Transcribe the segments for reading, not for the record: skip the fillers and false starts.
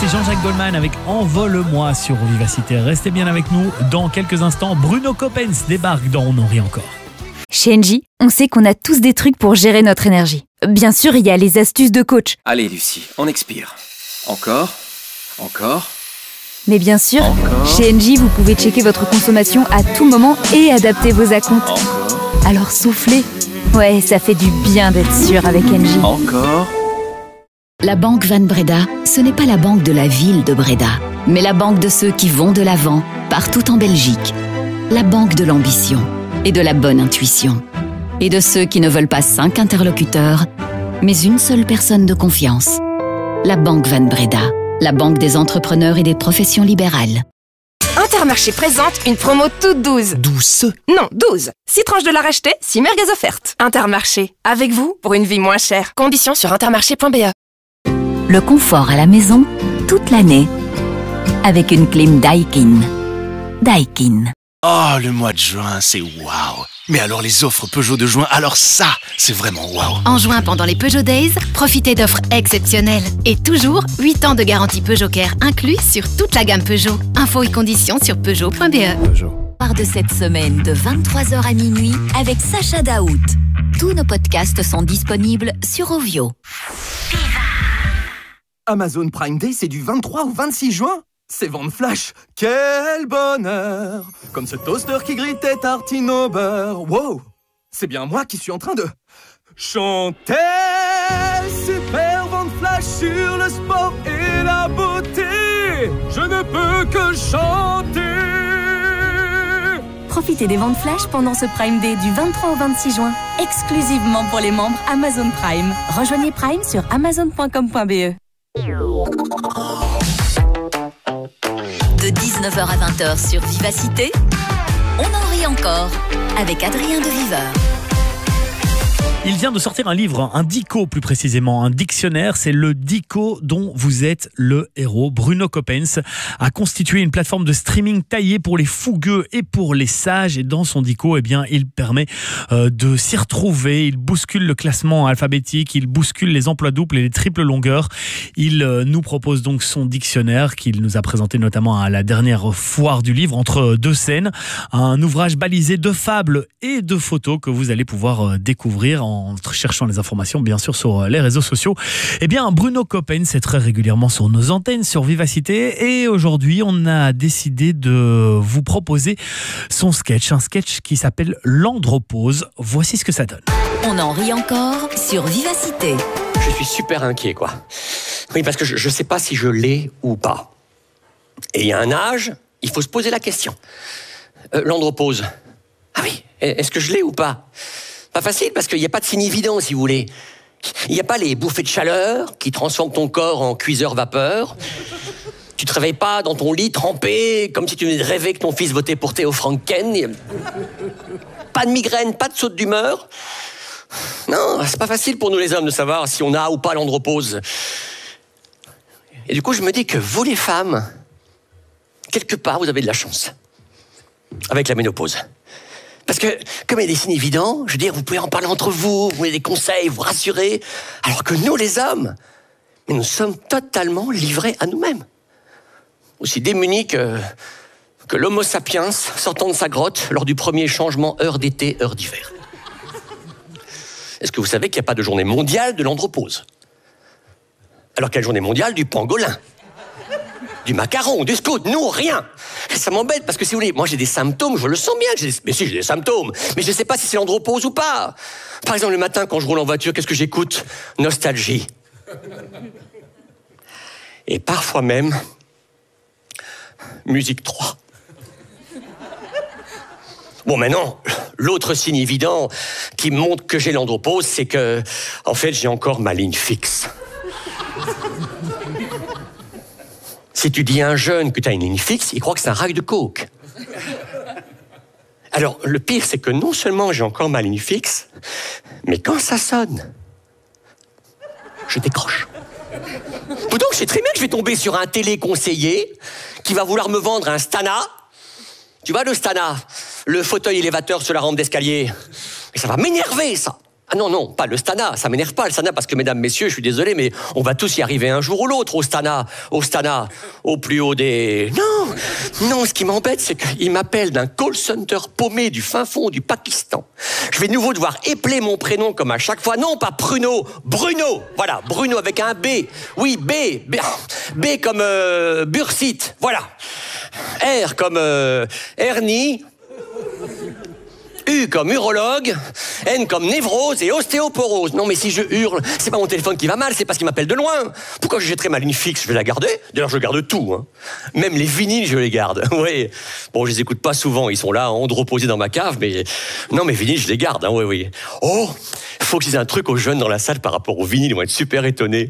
c'était Jean-Jacques Goldman avec Envole-moi sur Vivacité. Restez bien avec nous. Dans quelques instants, Bruno Coppens débarque dans On en rit encore. Chez Engie, on sait qu'on a tous des trucs pour gérer notre énergie. Bien sûr, il y a les astuces de coach. Allez Lucie, on expire. Encore. Mais bien sûr, Encore. chez Engie, vous pouvez checker votre consommation à tout moment et adapter vos acomptes. Encore. Alors soufflez. Ouais, ça fait du bien d'être sûr avec Engie. Encore. La banque Van Breda, ce n'est pas la banque de la ville de Breda, mais la banque de ceux qui vont de l'avant, partout en Belgique. La banque de l'ambition et de la bonne intuition. Et de ceux qui ne veulent pas 5 interlocuteurs, mais une seule personne de confiance. La banque Van Breda, la banque des entrepreneurs et des professions libérales. Intermarché présente une promo toute 12. 12. Non, 12. 6 tranches de la racheter, 6 merguez offertes. Intermarché, avec vous pour une vie moins chère. Conditions sur intermarché.be. Le confort à la maison, toute l'année, avec une clim Daikin. Daikin. Oh, le mois de juin, c'est waouh. Mais alors les offres Peugeot de juin, alors ça, c'est vraiment waouh. En juin, pendant les Peugeot Days, profitez d'offres exceptionnelles. Et toujours, 8 ans de garantie Peugeot Care inclus sur toute la gamme Peugeot. Infos et conditions sur Peugeot.be. Part de cette semaine de 23h à minuit avec Sacha Daout. Tous nos podcasts sont disponibles sur Ovio. Amazon Prime Day, c'est du 23 au 26 juin. C'est vente flash. Quel bonheur. Comme ce toaster qui grille tes tartines au beurre. Wow. C'est bien moi qui suis en train de chanter. Super vente flash sur le sport et la beauté. Je ne peux que chanter. Profitez des ventes flash pendant ce Prime Day du 23 au 26 juin, exclusivement pour les membres Amazon Prime. Rejoignez Prime sur amazon.com.be. De 19h à 20h sur Vivacité, on en rit encore avec Adrien de Viveur. Il vient de sortir un livre, un dico plus précisément, un dictionnaire. C'est le dico dont vous êtes le héros. Bruno Coppens a constitué une plateforme de streaming taillée pour les fougueux et pour les sages. Et dans son dico, eh bien, il permet de s'y retrouver. Il bouscule le classement alphabétique, il bouscule les emplois doubles et les triples longueurs. Il nous propose donc son dictionnaire qu'il nous a présenté notamment à la dernière foire du livre, entre deux scènes. Un ouvrage balisé de fables et de photos que vous allez pouvoir découvrir en cherchant les informations bien sûr sur les réseaux sociaux. Eh bien, Bruno Coppens est très régulièrement sur nos antennes sur Vivacité et aujourd'hui on a décidé de vous proposer son sketch, un sketch qui s'appelle l'andropause. Voici ce que ça donne. On en rit encore sur Vivacité. Je suis super inquiet, quoi. Oui, parce que je sais pas si je l'ai ou pas. Et il y a un âge, il faut se poser la question. L'andropause. Ah oui, est-ce que je l'ai ou pas? Pas facile, parce qu'il n'y a pas de signe évident, si vous voulez. Il n'y a pas les bouffées de chaleur qui transforment ton corps en cuiseur vapeur. Tu te réveilles pas dans ton lit trempé, comme si tu venais de rêver que ton fils votait pour Théo Franken. Pas de migraine, pas de saute d'humeur. Non, c'est pas facile pour nous les hommes de savoir si on a ou pas l'andropause. Et du coup, je me dis que vous les femmes, quelque part, vous avez de la chance. Avec la ménopause. Parce que, comme il y a des signes évidents, je veux dire, vous pouvez en parler entre vous, vous avez des conseils, vous rassurer. Alors que nous, les hommes, mais nous sommes totalement livrés à nous-mêmes. Aussi démunis que l'homo sapiens sortant de sa grotte lors du premier changement heure d'été, heure d'hiver. Est-ce que vous savez qu'il n'y a pas de journée mondiale de l'andropause? Alors quelle journée mondiale du pangolin? Du macaron, du scout, nous, rien. Ça m'embête parce que si vous voulez, moi j'ai des symptômes, je le sens bien. Mais si, j'ai des symptômes, mais je ne sais pas si c'est l'andropause ou pas. Par exemple, le matin, quand je roule en voiture, qu'est-ce que j'écoute? Nostalgie. Et parfois même, musique 3. Bon, maintenant, l'autre signe évident qui montre que j'ai l'andropause, c'est que, en fait, j'ai encore ma ligne fixe. Si tu dis à un jeune que tu as une ligne fixe, il croit que c'est un rail de coke. Alors, le pire, c'est que non seulement j'ai encore ma ligne fixe, mais quand ça sonne, je décroche. Pourtant, je sais très bien que je vais tomber sur un téléconseiller qui va vouloir me vendre un Stana. Tu vois, le Stana, le fauteuil élévateur sur la rampe d'escalier. Et ça va m'énerver, ça. Ah non, non, pas le Stana, ça m'énerve pas le Stana, parce que mesdames, messieurs, je suis désolé, mais on va tous y arriver un jour ou l'autre au Stana, au plus haut des... Non, ce qui m'embête, c'est qu'il m'appelle d'un call center paumé du fin fond du Pakistan. Je vais de nouveau devoir épeler mon prénom comme à chaque fois. Non, pas Bruno, Bruno, voilà, Bruno avec un B. Oui, B comme bursite, voilà. R comme hernie. U comme urologue, N comme névrose et ostéoporose. Non mais si je hurle, c'est pas mon téléphone qui va mal, c'est parce qu'il m'appelle de loin. Pourquoi je jetterais ma ligne fixe? Je vais la garder. D'ailleurs, je garde tout. Hein. Même les vinyles, je les garde. Oui. Bon, je les écoute pas souvent. Ils sont là, androposés dans ma cave, mais... Non, mes vinyles, je les garde. Hein. Oui, oui. Oh, faut que je dise un truc aux jeunes dans la salle par rapport aux vinyles. Ils vont être super étonnés.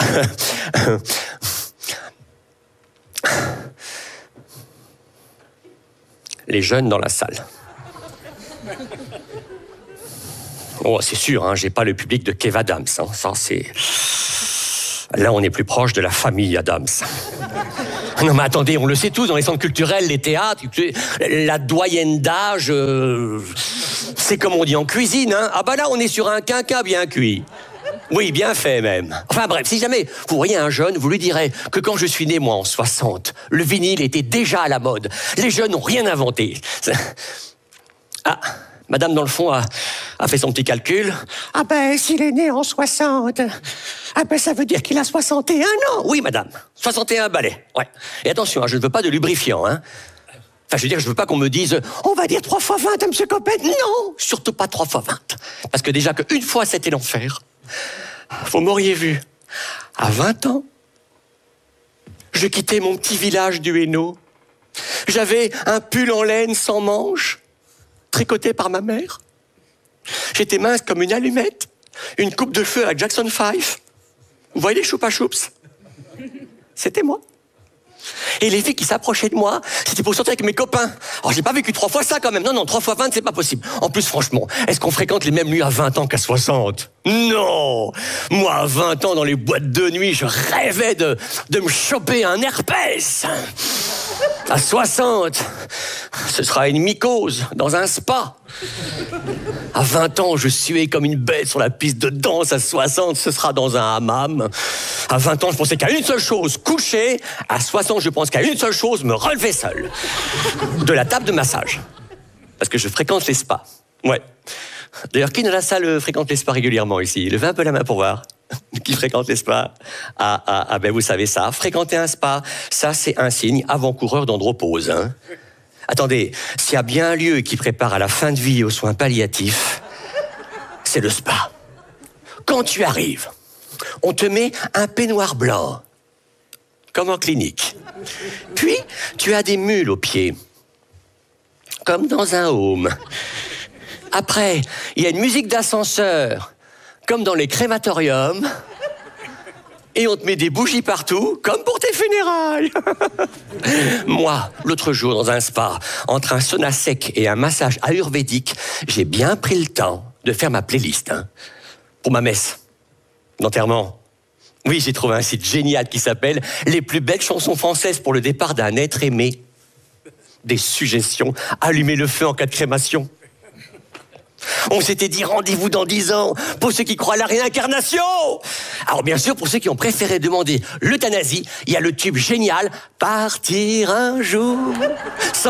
Les jeunes dans la salle. Oh, c'est sûr, hein, j'ai pas le public de Kev Adams. Hein. Ça, c'est... Là, on est plus proche de la famille Adams. Non, mais attendez, on le sait tous, dans les centres culturels, les théâtres, la doyenne d'âge, c'est comme on dit en cuisine. Hein. Ah bah là, on est sur un quinquin bien cuit. Oui, bien fait même. Enfin bref, si jamais vous voyez un jeune, vous lui direz que quand je suis né, moi, en 60, le vinyle était déjà à la mode. Les jeunes n'ont rien inventé. Ah, madame dans le fond a fait son petit calcul. Ah ben, s'il est né en 60, ah ben ça veut dire qu'il a 61 ans. Oui, madame, 61 balais, ouais. Et attention, hein, je ne veux pas de lubrifiant, hein. Enfin, je veux dire, je veux pas qu'on me dise « On va dire 3 fois 20 à M. Coppet ». Non, surtout pas 3 fois 20. Parce que déjà qu'une fois, c'était l'enfer. Vous m'auriez vu, à 20 ans, je quittais mon petit village du Hainaut. J'avais un pull en laine sans manches, tricoté par ma mère. J'étais mince comme une allumette, une coupe de feu à Jackson 5. Vous voyez les choupa choups? C'était moi. Et les filles qui s'approchaient de moi, c'était pour sortir avec mes copains. Alors j'ai pas vécu 3 fois ça quand même. Non, 3 fois 20, c'est pas possible. En plus, franchement, est-ce qu'on fréquente les mêmes nuits à 20 ans qu'à 60? Non. Moi, à 20 ans, dans les boîtes de nuit, je rêvais de me choper un herpès. À 60, ce sera une mycose dans un spa. À 20 ans, je suais comme une bête sur la piste de danse. À 60, ce sera dans un hammam. À 20 ans, je pensais qu'à une seule chose, coucher. À 60, je pense qu'à une seule chose, me relever seul. De la table de massage. Parce que je fréquente les spas. Ouais. D'ailleurs, qui dans la salle fréquente les spas régulièrement ici? Levez un peu la main pour voir. Qui fréquente les spas? Ah, ben vous savez ça. Fréquenter un spa, ça c'est un signe avant-coureur d'andropause. Hein. Attendez, s'il y a bien un lieu qui prépare à la fin de vie aux soins palliatifs, c'est le spa. Quand tu arrives, on te met un peignoir blanc, comme en clinique. Puis, tu as des mules aux pieds, comme dans un home. Après, il y a une musique d'ascenseur, comme dans les crématoriums. Et on te met des bougies partout, comme pour tes funérailles. Moi, l'autre jour, dans un spa, entre un sauna sec et un massage ayurvédique, j'ai bien pris le temps de faire ma playlist, hein, pour ma messe d'enterrement. Oui, j'ai trouvé un site génial qui s'appelle « Les plus belles chansons françaises pour le départ d'un être aimé ». Des suggestions, allumer le feu en cas de crémation. On s'était dit rendez-vous dans 10 ans pour ceux qui croient à la réincarnation. Alors bien sûr, pour ceux qui ont préféré demander l'euthanasie, il y a le tube génial « Partir un jour sans retour ».